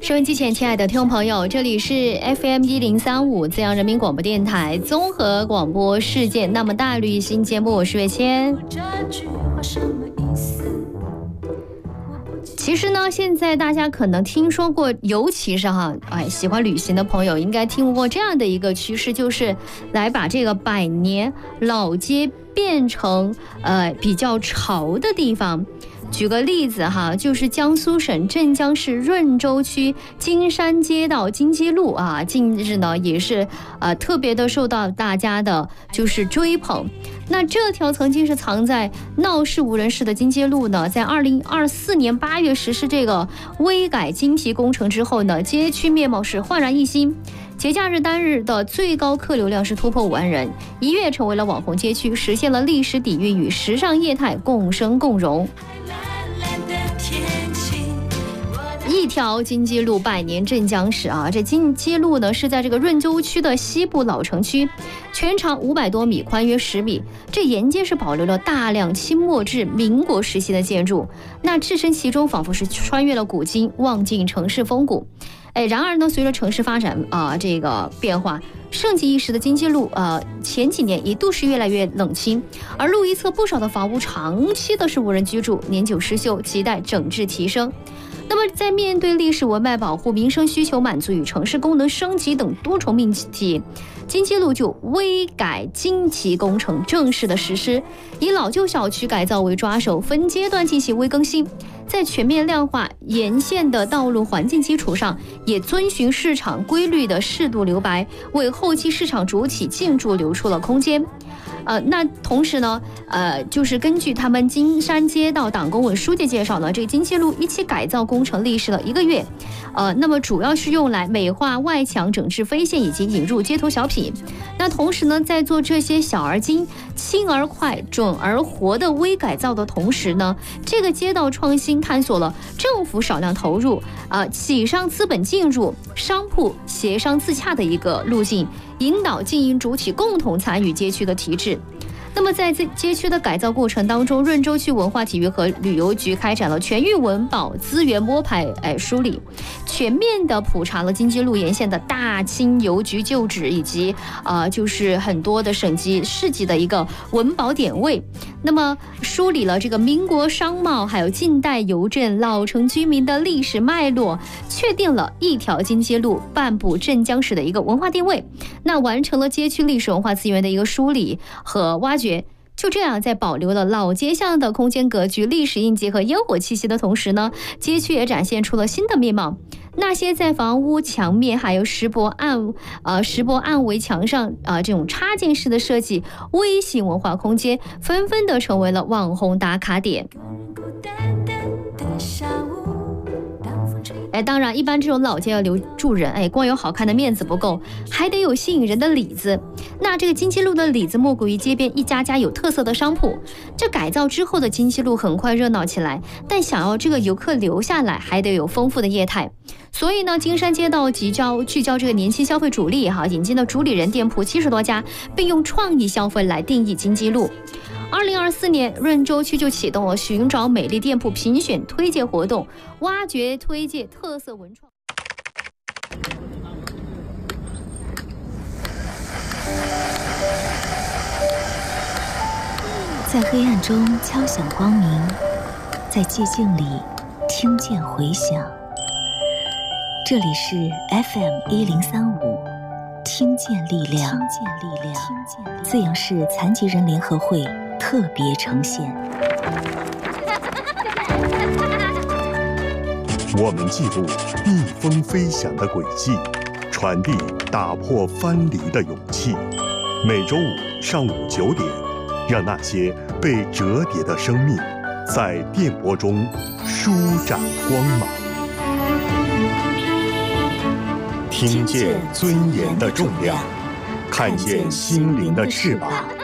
收音机前，亲爱的听众朋友，这里是 FM1035资阳人民广播电台综合广播事件那么大旅行节目，我是月谦。其实呢，现在大家可能听说过，尤其是喜欢旅行的朋友应该听过这样的一个趋势，就是来把这个百年老街变成比较潮的地方。举个例子就是江苏省镇江市润州区金山街道金鸡路啊，近日呢也是特别的受到大家的就是追捧。那这条曾经是藏在闹市无人市的金街路呢，在2024年8月实施这个微改精提工程之后呢，街区面貌是焕然一新。节假日单日的最高客流量是突破5万人，一跃成为了网红街区，实现了历史底蕴与时尚业态共生共荣。一条金鸡路百年镇江史啊！这金鸡路呢是在这个润州区的西部老城区，全长500多米，宽约10米。这沿街是保留了大量清末至民国时期的建筑，那置身其中，仿佛是穿越了古今，望尽城市风骨。然而呢，随着城市发展这个变化，盛极一时的金鸡路前几年一度是越来越冷清，而路一侧不少的房屋长期的是无人居住，年久失修，亟待整治提升。那么在面对历史文脉保护、民生需求满足与城市功能升级等多重命题，金鸡路就微改精提工程正式的实施，以老旧小区改造为抓手，分阶段进行微更新，在全面量化沿线的道路环境基础上，也遵循市场规律的适度留白，为后期市场主体进驻留出了空间。那同时呢，就是根据他们金山街道党工委书记介绍呢，这个金鸡路一期改造工程历时了1个月，那么主要是用来美化外墙、整治飞线以及引入街头小品。那同时呢，在做这些小而精、轻而快、准而活的微改造的同时呢，这个街道创新探索了政府少量投入、企商资本进入、商铺协商自洽的一个路径，引导经营主体共同参与街区的提质。那么在街区的改造过程当中，润州区文化体育和旅游局开展了全域文保资源摸排梳理，全面的普查了金鸡路沿线的大清邮局旧址以及就是很多的省级市级的一个文保点位。那么梳理了这个民国商贸还有近代邮政老城居民的历史脉络，确定了一条金鸡路半部镇江市的一个文化定位，那完成了街区历史文化资源的一个梳理和挖掘。就这样，在保留了老街巷的空间格局、历史印记和烟火气息的同时呢，街区也展现出了新的面貌。那些在房屋墙面还有石箔暗围墙上这种插件式的设计，微型文化空间纷纷的成为了网红打卡点。当然一般这种老街要留住人，光有好看的面子不够，还得有吸引人的里子。那这个金鸡路的里子莫过于街边一家家有特色的商铺。这改造之后的金鸡路很快热闹起来，但想要这个游客留下来，还得有丰富的业态。所以呢，金山街道聚焦这个年轻消费主力引进了主理人店铺70多家，并用创意消费来定义金鸡路。2024年，润州区就启动了寻找美丽店铺评选推介活动，挖掘推介特色文创。 在黑暗中敲响光明，在寂静里听见回响。这里是 FM1035，听见力量，资阳市残疾人联合会特别呈现。 我们记录逆风飞翔的轨迹，传递打破藩篱的勇气。每周五上午9点，让那些被折叠的生命在电波中舒展光芒。听见尊严的重量，看见心灵的翅膀。